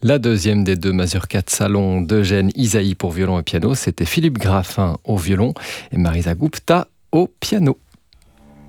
La deuxième des deux mazurkas de salon d'Eugène Ysaÿe pour violon et piano, c'était Philippe Graffin au violon et Marisa Gupta au piano.